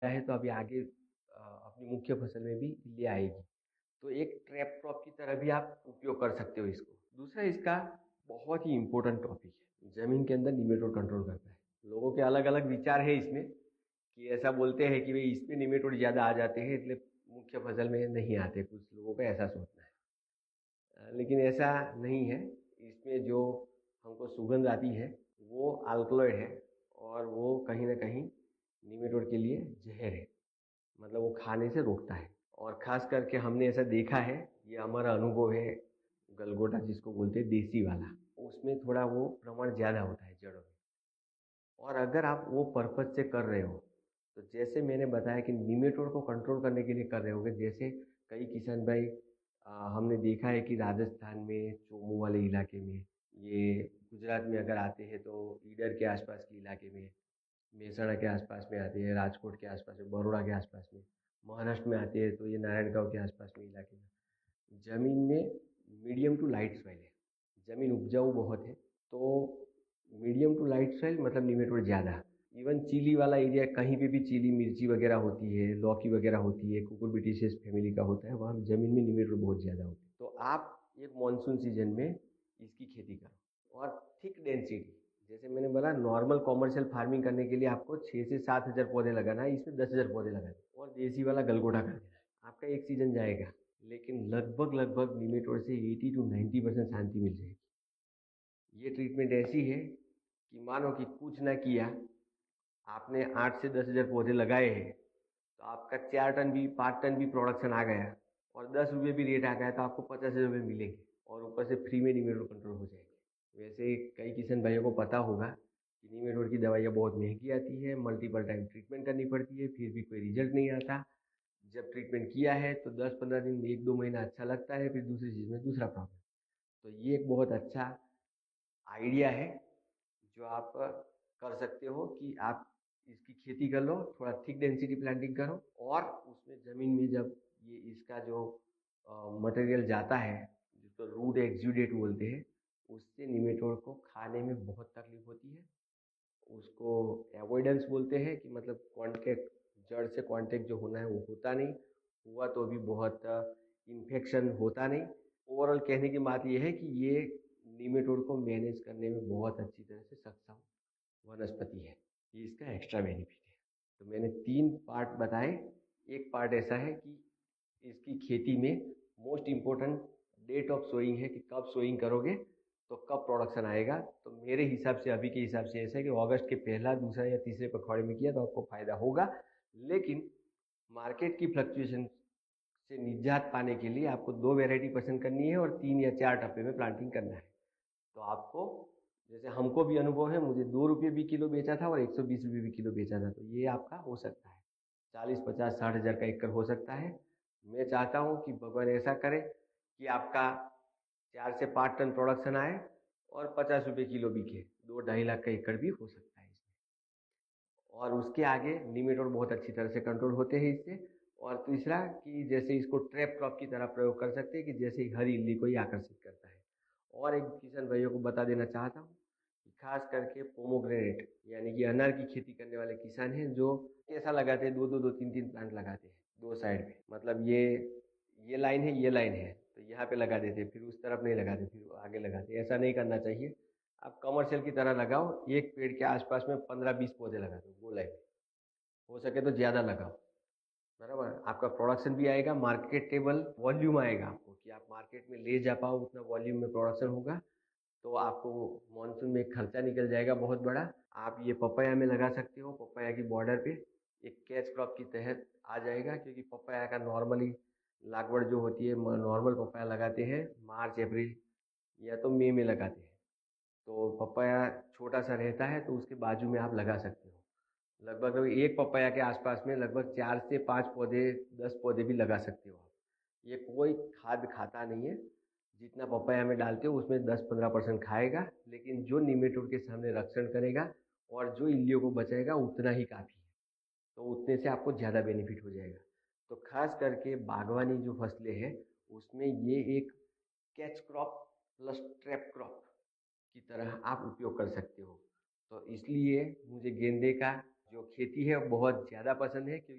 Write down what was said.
है तो अभी आगे अपनी मुख्य फसल में भी ले आएगी। तो एक ट्रैप क्रॉप की तरह भी आप उपयोग कर सकते हो इसको। दूसरा इसका बहुत ही इम्पोर्टेंट टॉपिक है, ज़मीन के अंदर निमेटोड कंट्रोल करता है। लोगों के अलग-अलग विचार है इसमें, कि ऐसा बोलते हैं कि भई इसमें निमेटोड ज़्यादा आ जाते हैं इसलिए मुख्य फसल में नहीं आते, कुछ लोगों का ऐसा सोचना है। लेकिन ऐसा नहीं है। इसमें जो हमको सुगंध आती है वो अल्कलॉइड है और वो कहीं न कहीं निमेटोड के लिए ज़हर है। मतलब वो खाने से रोकता है और ख़ास करके हमने ऐसा देखा है, ये हमारा अनुभव है, गलगोटा जिसको बोलते हैं देसी वाला, उसमें थोड़ा वो प्रमाण ज़्यादा होता है जड़ों में। और अगर आप वो पर्पज़ से कर रहे हो, तो जैसे मैंने बताया कि निमेटोड को कंट्रोल करने के लिए कर रहे होगे, जैसे कई किसान भाई हमने देखा है कि राजस्थान में चोमू वाले इलाके में, ये गुजरात में अगर आते हैं तो ईडर के आसपास के इलाके में, मेहसाणा के आसपास में आते हैं, राजकोट के आसपास में, बड़ौदा के आसपास में, महाराष्ट्र में आते हैं तो ये नारायणगांव के आसपास में इलाके में ज़मीन में मीडियम टू लाइट सॉइल है, ज़मीन उपजाऊ बहुत है। तो मीडियम टू लाइट सॉइल मतलब निमेटोड ज़्यादा। इवन चिली वाला एरिया, कहीं पे भी चिली मिर्ची वगैरह होती है, लौकी वगैरह होती है, कुकुरबिटेशियस फैमिली का होता है, वहाँ ज़मीन में निमेटोड बहुत ज़्यादा होते हैं। तो आप एक मानसून सीजन में इसकी खेती करो और थिक डेंसिटी, जैसे मैंने बोला नॉर्मल कॉमर्शियल फार्मिंग करने के लिए आपको 6 से 7 हज़ार पौधे लगाना है, इसमें 10 हज़ार पौधे लगाने हैं और देसी वाला गलगोटा कर देना है। आपका एक सीजन जाएगा, लेकिन लगभग लगभग निमेटोड से 80 to 90% शांति मिल जाएगी। ये ट्रीटमेंट ऐसी है कि मानो कि कुछ ना किया, आपने 8 से 10 हज़ार पौधे लगाए हैं, तो आपका 4 टन भी 5 टन भी प्रोडक्शन आ गया और 10 रुपये भी रेट आ गया तो आपको 50 हज़ार रुपये मिलेंगे और ऊपर से फ्री में निमेटोड कंट्रोल हो जाएंगे। वैसे कई किसान भाइयों को पता होगा कि निमेटोड की दवाइयाँ बहुत महंगी आती है, मल्टीपल टाइम ट्रीटमेंट करनी पड़ती है, फिर भी कोई रिजल्ट नहीं आता। जब ट्रीटमेंट किया है तो 10-15 दिन, 1-2 महीना अच्छा लगता है, फिर दूसरी चीज़ में दूसरा प्रॉब्लम। तो ये एक बहुत अच्छा आइडिया है जो आप कर सकते हो कि आप इसकी खेती कर लो, थोड़ा थिक डेंसिटी प्लांटिंग करो और उसमें ज़मीन में जब ये इसका जो मटेरियल जाता है, जिसको रूट एक्सुडेट बोलते हैं, उससे निमेटोड को खाने में बहुत तकलीफ होती है। उसको एवॉइडेंस बोलते हैं कि मतलब कांटेक्ट, जड़ से कांटेक्ट जो होना है वो होता नहीं, हुआ तो भी बहुत इन्फेक्शन होता नहीं। ओवरऑल कहने की बात ये है कि ये निमेटोड को मैनेज करने में बहुत अच्छी तरह से सक्षम वनस्पति है। ये इसका एक्स्ट्रा बेनिफिट है। तो मैंने 3 पार्ट बताए। एक पार्ट ऐसा है कि इसकी खेती में most important date of sowing है कि कब सोइंग करोगे तो कब प्रोडक्शन आएगा। तो मेरे हिसाब से, अभी के हिसाब से ऐसा है कि अगस्त के पहला, दूसरा या तीसरे पखवाड़े में किया तो आपको फायदा होगा। लेकिन मार्केट की फ्लक्चुएशन से निजात पाने के लिए आपको 2 वैरायटी पसंद करनी है और 3 या 4 टप्पे में प्लांटिंग करना है। तो आपको, जैसे हमको भी अनुभव है, मुझे 2 रुपये भी किलो बेचा था और 120 रुपये भी किलो बेचा था, तो ये आपका हो सकता है 40, 50, 60 हज़ार का एकड़ हो सकता है। मैं चाहता हूँ कि भगवान ऐसा करे कि आपका 4 से 5 टन प्रोडक्शन आए और 50 रुपये किलो बिके, 2-2.5 लाख का एकड़ भी हो सकता है इसमें। और उसके आगे निमेटोड बहुत अच्छी तरह से कंट्रोल होते हैं इससे। और तीसरा कि जैसे इसको ट्रैप क्रॉप की तरह प्रयोग कर सकते हैं कि जैसे हरी इल्ली को ही आकर्षित करता है। और एक किसान भाइयों को बता देना चाहता हूँ कि खास करके पोमोग्रेनेट यानी कि अनार की खेती करने वाले किसान हैं जो ऐसा लगाते हैं, दो दो दो तीन तीन प्लांट लगाते हैं दो साइड में, मतलब ये लाइन है, ये लाइन है, तो यहाँ पे लगा देते हैं, फिर उस तरफ नहीं लगाते, फिर आगे लगाते हैं। ऐसा नहीं करना चाहिए। आप कमर्शियल की तरह लगाओ, एक पेड़ के आसपास में 15-20 पौधे लगा दो, वो लाइन, हो सके तो ज़्यादा लगाओ। बराबर, आपका प्रोडक्शन भी आएगा, मार्केटेबल वॉल्यूम आएगा आपको कि आप मार्केट में ले जा पाओ, उतना वॉल्यूम में प्रोडक्शन होगा। तो आपको मानसून में एक खर्चा निकल जाएगा बहुत बड़ा। आप ये पपाया में लगा सकते हो, पपाया की बॉर्डर पे एक कैच क्रॉप के तहत आ जाएगा, क्योंकि पपाया का नॉर्मली लागवड़ जो होती है, नॉर्मल पपाया लगाते हैं मार्च अप्रैल या तो मई में लगाते हैं। तो पपाया छोटा सा रहता है तो उसके बाजू में आप लगा सकते हो। लगभग लगभग एक पपाया के आसपास में लगभग 4 से 5 पौधे, 10 पौधे भी लगा सकते हो आप। ये कोई खाद खाता नहीं है, जितना पपाया में डालते हो उसमें 10-15% खाएगा, लेकिन जो निमेटोड के सामने रक्षण करेगा और जो इल्लियों को बचाएगा उतना ही काफ़ी है। तो उतने से आपको ज़्यादा बेनिफिट हो जाएगा। तो खास करके बागवानी जो फसलें हैं उसमें ये एक catch crop plus trap crop की तरह आप उपयोग कर सकते हो। तो इसलिए मुझे गेंदे का जो खेती है वो बहुत ज़्यादा पसंद है, क्योंकि